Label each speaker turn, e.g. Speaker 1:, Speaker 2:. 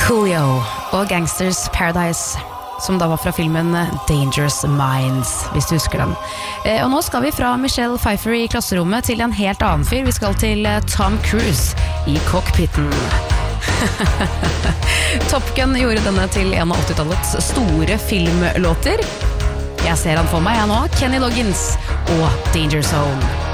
Speaker 1: Coolio og Gangsters Paradise, som da var fra filmen Dangerous Minds, hvis du husker den. Og nå skal vi fra Michelle Pfeiffer i klasserommet til en helt annen fyr. Vi skal til Tom Cruise i cockpiten. Top Gun gjorde denne til en av 80-tallets store filmlåter. Jeg ser han for meg nå, Kenny Loggins og Danger Zone.